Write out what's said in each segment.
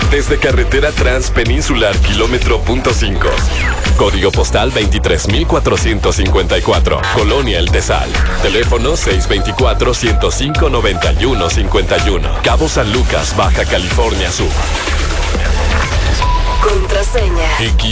Desde carretera transpeninsular kilómetro punto 5. Código postal 23,454. Colonia El Tesal. Teléfono 624-105-9151. Cabo San Lucas, Baja California Sur. Contraseña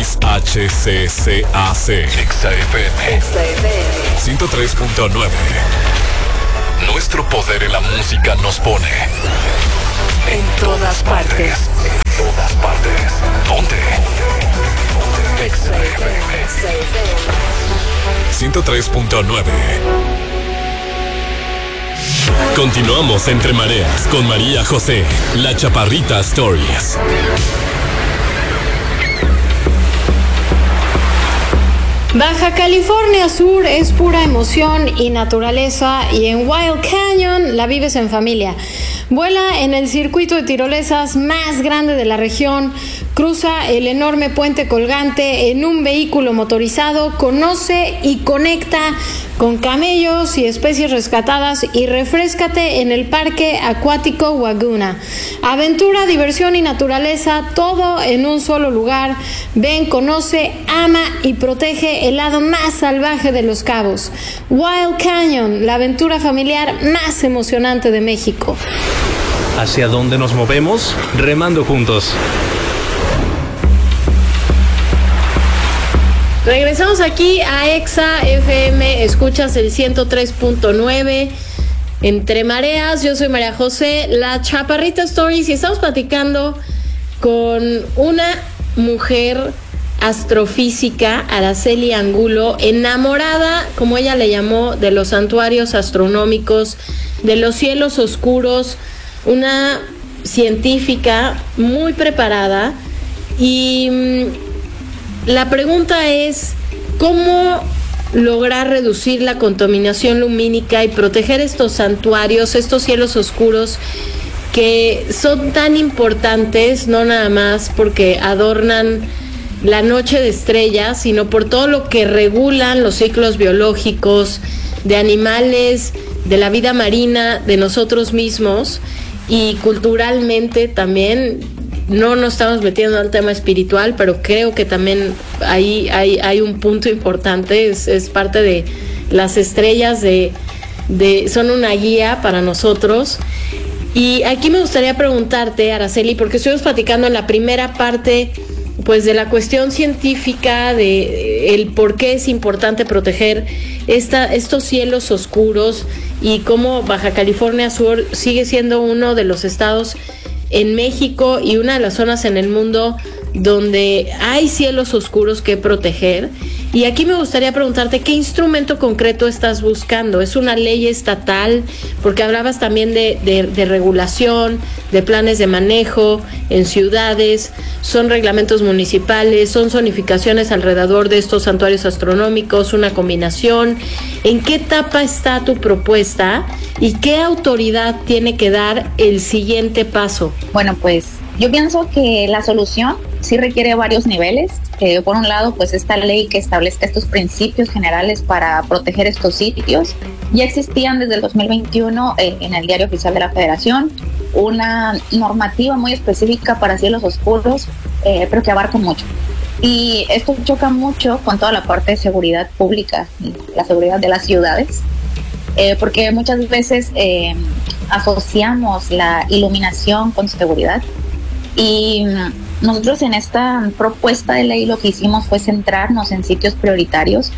XHCCAC XFM 103.9. Nuestro poder en la música nos pone en todas partes. En todas partes. ¿Dónde? XFM 103.9. Continuamos Entre Mareas con María José, la Chaparrita Stories. Baja California Sur es pura emoción y naturaleza, y en Wild Canyon la vives en familia. Vuela en el circuito de tirolesas más grande de la región, cruza el enorme puente colgante en un vehículo motorizado, conoce y conecta con camellos y especies rescatadas y refréscate en el Parque Acuático Waguna. Aventura, diversión y naturaleza, todo en un solo lugar. Ven, conoce, ama y protege el lado más salvaje de Los Cabos. Wild Canyon, la aventura familiar más emocionante de México. ¿Hacia dónde nos movemos? Remando juntos. Regresamos aquí a Exa FM, escuchas el 103.9 Entre Mareas. Yo soy María José, la Chaparrita Stories, y estamos platicando con una mujer astrofísica, Araceli Angulo, enamorada, como ella le llamó, de los santuarios astronómicos, de los cielos oscuros, una científica muy preparada. Y la pregunta es, ¿cómo lograr reducir la contaminación lumínica y proteger estos santuarios, estos cielos oscuros que son tan importantes, no nada más porque adornan la noche de estrellas, sino por todo lo que regulan los ciclos biológicos de animales, de la vida marina, de nosotros mismos, y culturalmente también? No nos estamos metiendo al tema espiritual, pero creo que también ahí hay un punto importante. Es parte de las estrellas, son una guía para nosotros. Y aquí me gustaría preguntarte, Araceli, porque estuvimos platicando en la primera parte, pues, de la cuestión científica, de el por qué es importante proteger estos cielos oscuros, y cómo Baja California Sur sigue siendo uno de los estados en México y una de las zonas en el mundo donde hay cielos oscuros que proteger. Y aquí me gustaría preguntarte, ¿qué instrumento concreto estás buscando? ¿Es una ley estatal? Porque hablabas también de regulación, de planes de manejo en ciudades, son reglamentos municipales, son zonificaciones alrededor de estos santuarios astronómicos, una combinación. ¿En qué etapa está tu propuesta y qué autoridad tiene que dar el siguiente paso? Bueno, pues yo pienso que la solución sí requiere varios niveles. Por un lado, pues esta ley que establezca estos principios generales para proteger estos sitios. Ya existían desde el 2021 en el Diario Oficial de la Federación una normativa muy específica para cielos oscuros, pero que abarca mucho. Y esto choca mucho con toda la parte de seguridad pública, la seguridad de las ciudades, porque muchas veces asociamos la iluminación con seguridad. Y nosotros en esta propuesta de ley lo que hicimos fue centrarnos en sitios prioritarios.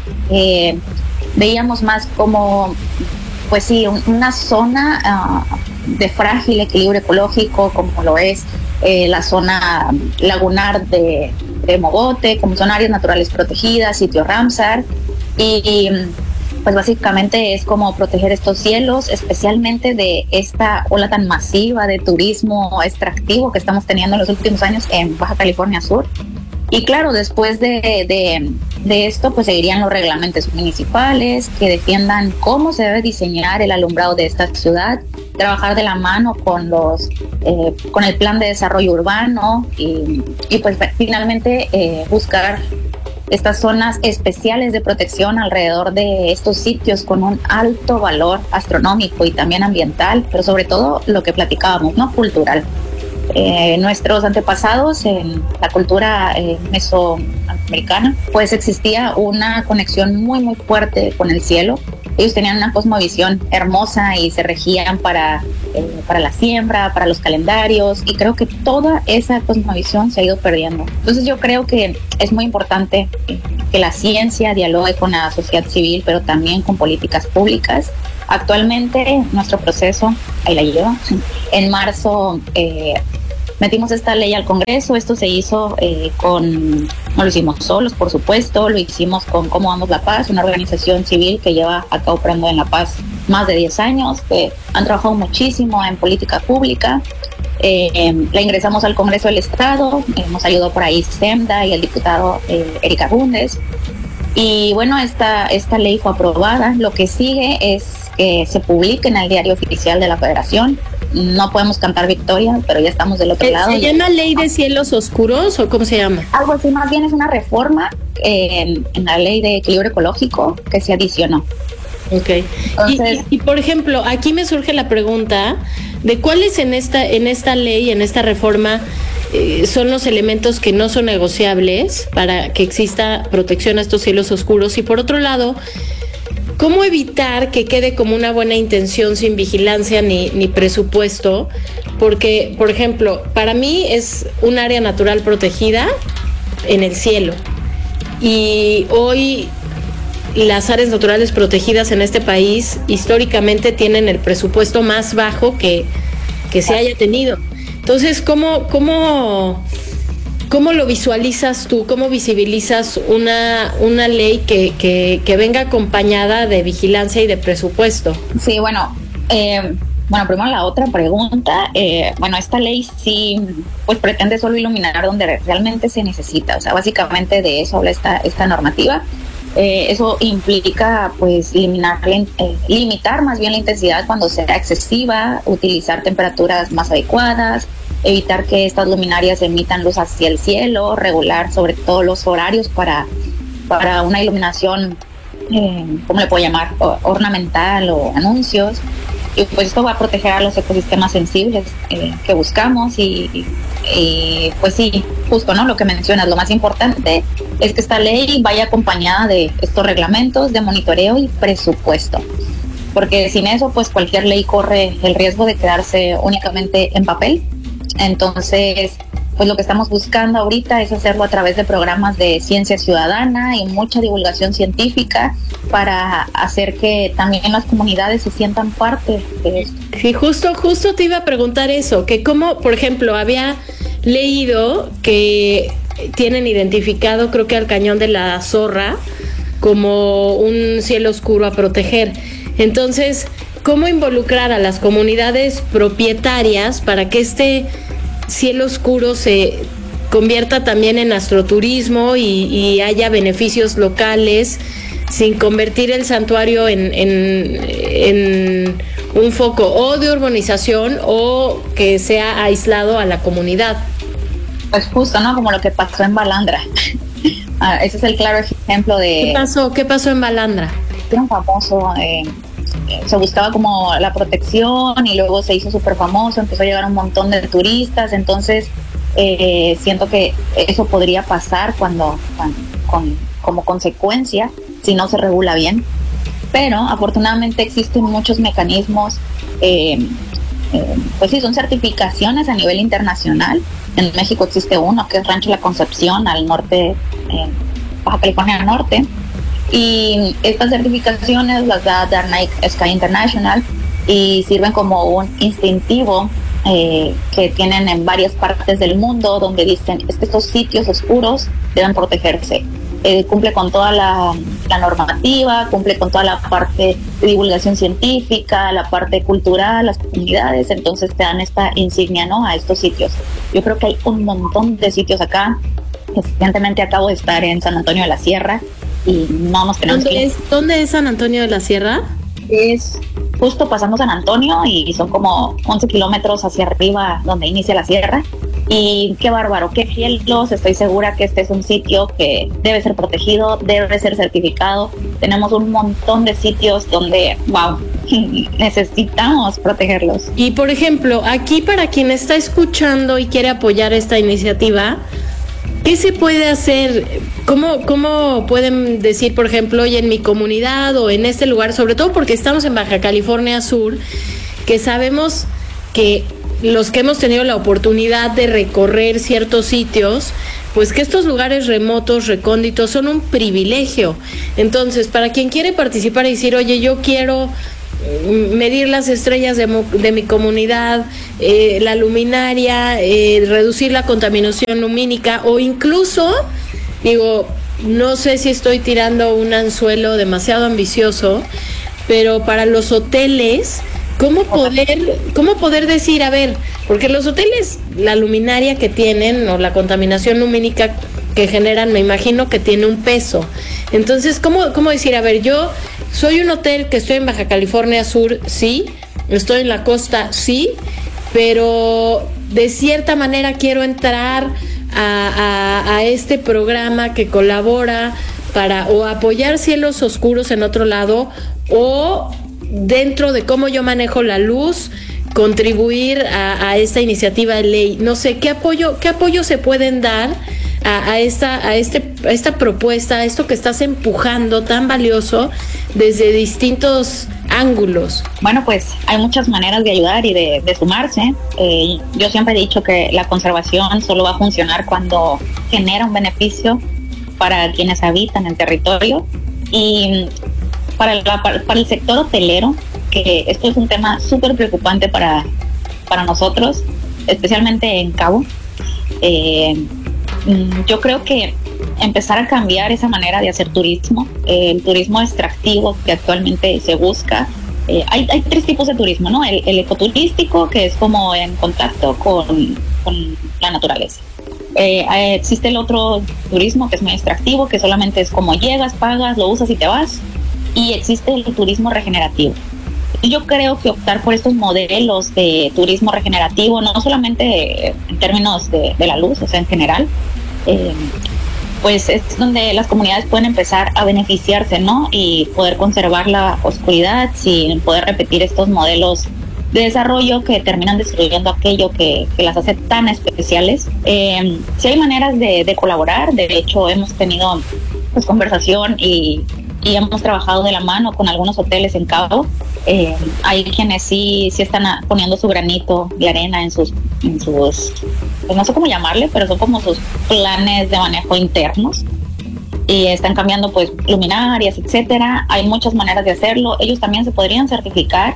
Veíamos más como, pues sí, una zona de frágil equilibrio ecológico, como lo es la zona lagunar de Mogote, como son áreas naturales protegidas, sitio Ramsar, y pues básicamente es como proteger estos cielos, especialmente de esta ola tan masiva de turismo extractivo que estamos teniendo en los últimos años en Baja California Sur. Y claro, después de esto, pues seguirían los reglamentos municipales que defiendan cómo se debe diseñar el alumbrado de esta ciudad, trabajar de la mano con el plan de desarrollo urbano y pues finalmente buscar estas zonas especiales de protección alrededor de estos sitios con un alto valor astronómico y también ambiental, pero sobre todo lo que platicábamos, ¿no? Cultural. nuestros antepasados en la cultura mesoamericana, pues existía una conexión muy muy fuerte con el cielo. Ellos tenían una cosmovisión hermosa y se regían para la siembra, para los calendarios, y creo que toda esa cosmovisión se ha ido perdiendo. Entonces yo creo que es muy importante que la ciencia dialogue con la sociedad civil, pero también con políticas públicas. Actualmente nuestro proceso, ahí la llevo, en marzo metimos esta ley al Congreso. Esto se hizo no lo hicimos solos, por supuesto, lo hicimos con Cómo Vamos la Paz, una organización civil que lleva a cabo operando en La Paz más de 10 años, que han trabajado muchísimo en política pública. La ingresamos al Congreso del Estado, nos ayudó por ahí Semda y el diputado Erika Bundes. Y bueno, esta ley fue aprobada. Lo que sigue es que se publique en el diario oficial de la Federación. No podemos cantar victoria, pero ya estamos del otro lado. ¿Se llama Ley de Cielos Oscuros o cómo se llama? Algo así, más bien es una reforma en la Ley de Equilibrio Ecológico que se adicionó. Ok. Entonces, y por ejemplo, aquí me surge la pregunta de cuáles en esta ley, en esta reforma, son los elementos que no son negociables para que exista protección a estos cielos oscuros. Y por otro lado, ¿cómo evitar que quede como una buena intención sin vigilancia ni presupuesto? Porque, por ejemplo, para mí es un área natural protegida en el cielo. Y hoy las áreas naturales protegidas en este país históricamente tienen el presupuesto más bajo que se haya tenido. Entonces, ¿cómo lo visualizas tú? ¿Cómo visibilizas una ley que venga acompañada de vigilancia y de presupuesto? Sí, bueno, primero la otra pregunta. Esta ley sí, pues pretende solo iluminar donde realmente se necesita. O sea, básicamente de eso habla esta normativa. Eso implica pues limitar más bien la intensidad cuando sea excesiva, utilizar temperaturas más adecuadas, evitar que estas luminarias emitan luz hacia el cielo, regular sobre todo los horarios para una iluminación, ¿cómo le puedo llamar? Ornamental o anuncios. Y pues esto va a proteger a los ecosistemas sensibles que buscamos y pues sí, justo, ¿no? Lo que mencionas, lo más importante es que esta ley vaya acompañada de estos reglamentos de monitoreo y presupuesto, porque sin eso pues cualquier ley corre el riesgo de quedarse únicamente en papel. Entonces, pues lo que estamos buscando ahorita es hacerlo a través de programas de ciencia ciudadana y mucha divulgación científica para hacer que también las comunidades se sientan parte de esto. Sí, justo te iba a preguntar eso, que cómo, por ejemplo, había leído que tienen identificado, creo que al Cañón de la Zorra, como un cielo oscuro a proteger. Entonces, ¿cómo involucrar a las comunidades propietarias para que este cielo oscuro se convierta también en astroturismo y haya beneficios locales, sin convertir el santuario en un foco o de urbanización o que sea aislado a la comunidad? Pues justo, ¿no? Como lo que pasó en Balandra. Ese es el claro ejemplo de... ¿Qué pasó en Balandra? Era un famoso... se buscaba como la protección y luego se hizo súper famoso, empezó a llegar un montón de turistas. Entonces siento que eso podría pasar como consecuencia si no se regula bien, pero afortunadamente existen muchos mecanismos, pues sí, son certificaciones a nivel internacional. En México existe uno que es Rancho La Concepción, al norte, Baja California Norte. Y estas certificaciones las da Dark Night Sky International y sirven como un instintivo que tienen en varias partes del mundo, donde dicen que estos sitios oscuros deben protegerse. Cumple con toda la normativa, cumple con toda la parte de divulgación científica, la parte cultural, las comunidades. Entonces te dan esta insignia, ¿no?, a estos sitios. Yo creo que hay un montón de sitios acá. Recientemente acabo de estar en San Antonio de la Sierra y no nos tenemos que... ¿Dónde es San Antonio de la Sierra? Es justo pasando San Antonio y son como 11 kilómetros hacia arriba donde inicia la sierra. Y qué bárbaro, qué cielos. Estoy segura que este es un sitio que debe ser protegido, debe ser certificado. Tenemos un montón de sitios donde, wow, necesitamos protegerlos. Y por ejemplo, aquí para quien está escuchando y quiere apoyar esta iniciativa, ¿qué se puede hacer? ¿Cómo pueden decir, por ejemplo, oye, en mi comunidad o en este lugar, sobre todo porque estamos en Baja California Sur, que sabemos que los que hemos tenido la oportunidad de recorrer ciertos sitios, pues que estos lugares remotos, recónditos, son un privilegio? Entonces, para quien quiere participar y decir, oye, yo quiero medir las estrellas de mi comunidad, la luminaria, reducir la contaminación lumínica, o incluso, digo, no sé si estoy tirando un anzuelo demasiado ambicioso, pero para los hoteles, ¿cómo poder decir, a ver, porque los hoteles, la luminaria que tienen o la contaminación lumínica que generan, me imagino que tiene un peso? Entonces, ¿cómo decir, a ver, yo soy un hotel que estoy en Baja California Sur, sí, estoy en la costa, sí, pero de cierta manera quiero entrar a este programa que colabora para o apoyar cielos oscuros en otro lado, o dentro de cómo yo manejo la luz, contribuir a esta iniciativa de ley? No sé, ¿qué apoyo se pueden dar a esta propuesta, a esto que estás empujando tan valioso desde distintos ángulos? Bueno, pues hay muchas maneras de ayudar y de sumarse. Yo siempre he dicho que la conservación solo va a funcionar cuando genera un beneficio para quienes habitan el territorio. Y para el sector hotelero, que esto es un tema súper preocupante para nosotros, especialmente en Cabo. Yo creo que empezar a cambiar esa manera de hacer turismo, el turismo extractivo que actualmente se busca. Hay tres tipos de turismo, ¿no? El ecoturístico, que es como en contacto con la naturaleza. Existe el otro turismo que es muy extractivo, que solamente es como llegas, pagas, lo usas y te vas. Y existe el turismo regenerativo. Yo creo que optar por estos modelos de turismo regenerativo, no solamente en términos de la luz, o sea, en general, pues es donde las comunidades pueden empezar a beneficiarse, ¿no? Y poder conservar la oscuridad sin poder repetir estos modelos de desarrollo que terminan destruyendo aquello que las hace tan especiales. Sí hay maneras de colaborar. De hecho, hemos tenido pues conversación y hemos trabajado de la mano con algunos hoteles en Cabo. Hay quienes sí están poniendo su granito de arena en sus pues no sé cómo llamarle, pero son como sus planes de manejo internos, y están cambiando pues luminarias, etcétera. Hay muchas maneras de hacerlo. Ellos también se podrían certificar.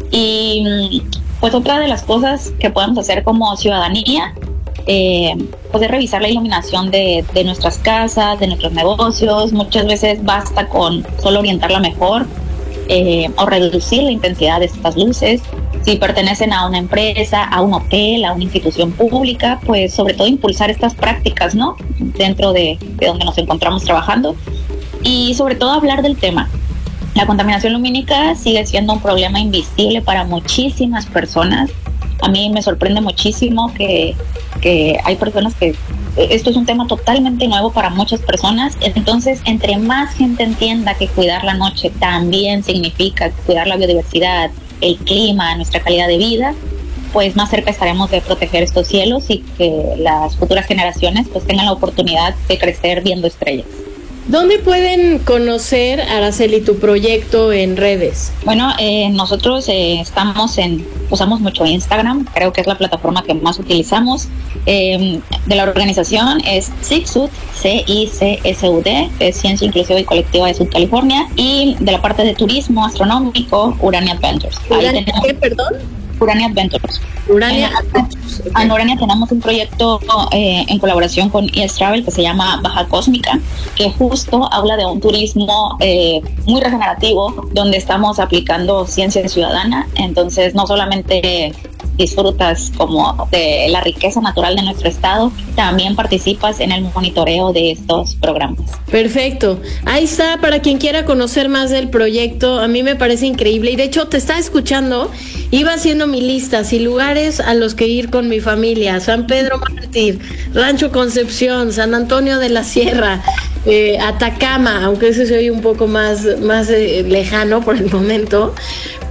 Y pues otra de las cosas que podemos hacer como ciudadanía, pues es revisar la iluminación de nuestras casas, de nuestros negocios. Muchas veces basta con solo orientarla mejor, o reducir la intensidad de estas luces. Si pertenecen a una empresa, a un hotel, a una institución pública, pues sobre todo impulsar estas prácticas, ¿no? Dentro de donde nos encontramos trabajando, y sobre todo hablar del tema. La contaminación lumínica sigue siendo un problema invisible para muchísimas personas. A mí me sorprende muchísimo que hay personas que esto es un tema totalmente nuevo para muchas personas. Entonces, entre más gente entienda que cuidar la noche también significa cuidar la biodiversidad, el clima, nuestra calidad de vida, pues más cerca estaremos de proteger estos cielos y que las futuras generaciones pues tengan la oportunidad de crecer viendo estrellas. ¿Dónde pueden conocer, Araceli, tu proyecto en redes? Bueno, nosotros usamos mucho Instagram, creo que es la plataforma que más utilizamos. De la organización es CICSUD, CICSUD, que es Ciencia Inclusiva y Colectiva de Sud California, y de la parte de turismo astronómico, Urania Adventures. ¿Qué, perdón? Urania Adventures. Urania Adventures. En Urania tenemos un proyecto en colaboración con ES Travel que se llama Baja Cósmica, que justo habla de un turismo muy regenerativo, donde estamos aplicando ciencia ciudadana. Entonces, no solamente disfrutas como de la riqueza natural de nuestro estado, también participas en el monitoreo de estos programas. Perfecto, ahí está para quien quiera conocer más del proyecto. A mí me parece increíble, y de hecho te estaba escuchando, iba haciendo mi lista, y lugares a los que ir con mi familia: San Pedro Mártir, Rancho Concepción, San Antonio de la Sierra, Atacama, aunque ese se oye un poco más lejano por el momento.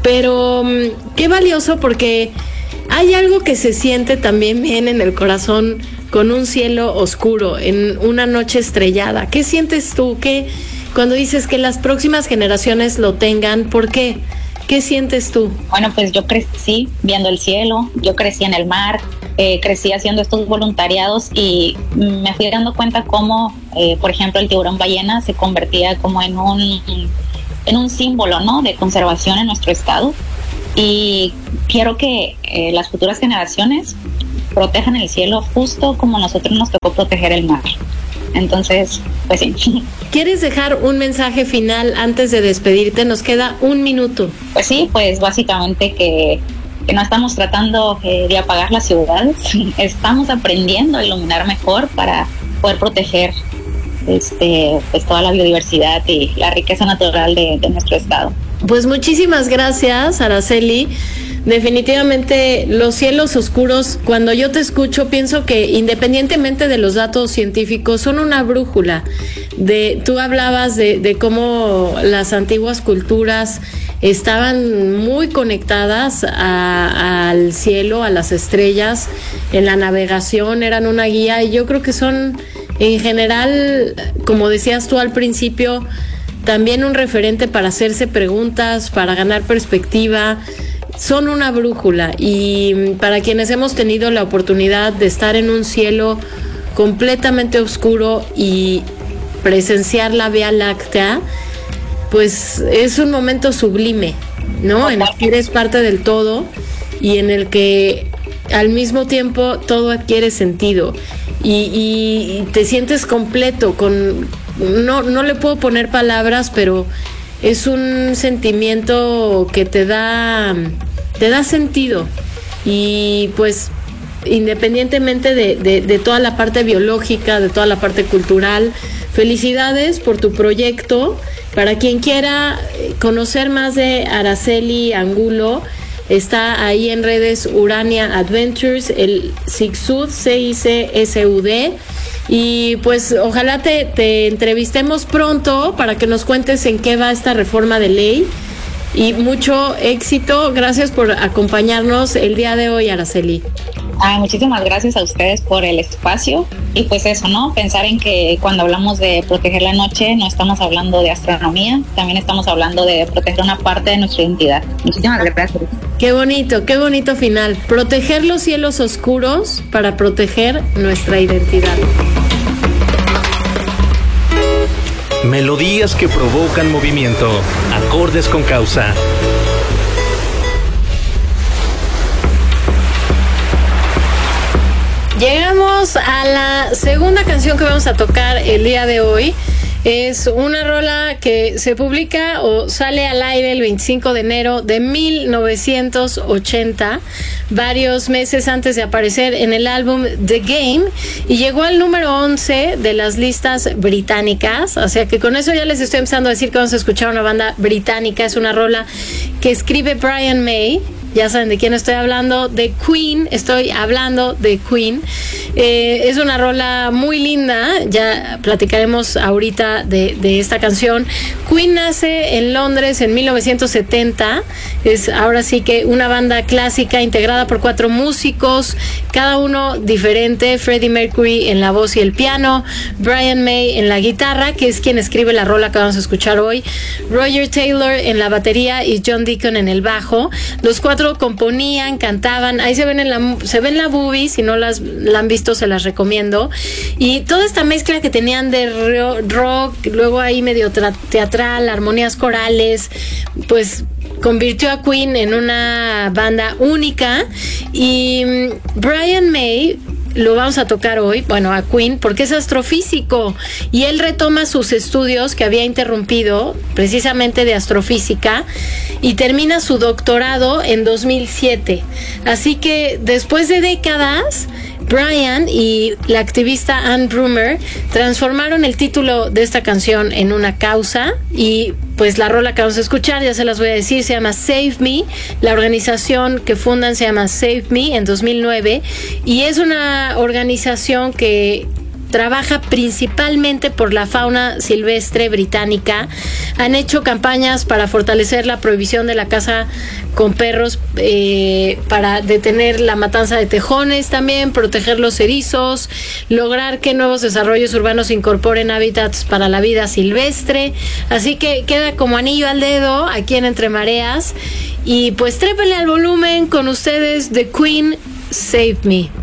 pero qué valioso, porque hay algo que se siente también bien en el corazón con un cielo oscuro, en una noche estrellada. ¿Qué sientes tú? ¿Qué, cuando dices que las próximas generaciones lo tengan? ¿Por qué? ¿Qué sientes tú? Bueno, pues yo crecí viendo el cielo, yo crecí en el mar, crecí haciendo estos voluntariados y me fui dando cuenta cómo, por ejemplo, el tiburón ballena se convertía como en un símbolo, ¿no?, de conservación en nuestro estado. Y quiero que las futuras generaciones protejan el cielo justo como a nosotros nos tocó proteger el mar. Entonces, pues sí. ¿Quieres dejar un mensaje final antes de despedirte? Nos queda 1 minuto. Pues sí, pues básicamente que no estamos tratando de apagar las ciudades, estamos aprendiendo a iluminar mejor para poder proteger pues toda la biodiversidad y la riqueza natural de nuestro estado. Pues muchísimas gracias, Araceli. Definitivamente los cielos oscuros, cuando yo te escucho, pienso que independientemente de los datos científicos, son una brújula. Tú hablabas de cómo las antiguas culturas estaban muy conectadas al cielo, a las estrellas, en la navegación, eran una guía, y yo creo que son, en general, como decías tú al principio, también un referente para hacerse preguntas, para ganar perspectiva. Son una brújula, y para quienes hemos tenido la oportunidad de estar en un cielo completamente oscuro y presenciar la Vía Láctea, pues es un momento sublime, ¿no? En el que eres parte del todo y en el que al mismo tiempo todo adquiere sentido y te sientes completo con... No le puedo poner palabras, pero es un sentimiento que te da sentido. Y pues independientemente de toda la parte biológica, de toda la parte cultural, felicidades por tu proyecto. Para quien quiera conocer más de Araceli Angulo, está ahí en redes Urania Adventures, el CICSUD, CICSUD. Y pues ojalá te entrevistemos pronto para que nos cuentes en qué va esta reforma de ley. Y mucho éxito. Gracias por acompañarnos el día de hoy, Araceli. Muchísimas gracias a ustedes por el espacio. Y pues eso, ¿no? Pensar en que cuando hablamos de proteger la noche, no estamos hablando de astronomía, también estamos hablando de proteger una parte de nuestra identidad. Muchísimas gracias. Qué bonito final. Proteger los cielos oscuros para proteger nuestra identidad. Melodías que provocan movimiento, acordes con causa. Llegamos a la segunda canción que vamos a tocar el día de hoy. Es una rola que se publica o sale al aire el 25 de enero de 1980, varios meses antes de aparecer en el álbum The Game, y llegó al número 11 de las listas británicas. O sea que con eso ya les estoy empezando a decir que vamos a escuchar una banda británica. Es una rola que escribe Brian May. Ya saben de quién estoy hablando, de Queen. Estoy hablando de Queen. Es una rola muy linda. Ya platicaremos ahorita de esta canción. Queen nace en Londres en 1970. Es ahora sí que una banda clásica integrada por 4 músicos, cada uno diferente. Freddie Mercury en la voz y el piano, Brian May en la guitarra, que es quien escribe la rola que vamos a escuchar hoy, Roger Taylor en la batería y John Deacon en el bajo. Los 4 componían, cantaban. Ahí se ven en la movie. Si no la han visto, se las recomiendo. Y toda esta mezcla que tenían de rock, luego ahí medio teatral, armonías corales, pues convirtió a Queen en una banda única. Y Brian May lo vamos a tocar hoy, bueno, a Queen, porque es astrofísico y él retoma sus estudios que había interrumpido, precisamente de astrofísica, y termina su doctorado en 2007. Así que después de décadas, Brian y la activista Anne Brummer transformaron el título de esta canción en una causa, y pues la rola que vamos a escuchar, ya se las voy a decir, se llama Save Me. La organización que fundan se llama Save Me en 2009, y es una organización que trabaja principalmente por la fauna silvestre británica. Han hecho campañas para fortalecer la prohibición de la caza con perros, para detener la matanza de tejones también, proteger los erizos, lograr que nuevos desarrollos urbanos incorporen hábitats para la vida silvestre. Así que queda como anillo al dedo aquí en Entre Mareas. Y pues trépenle al volumen, con ustedes The Queen, Save Me.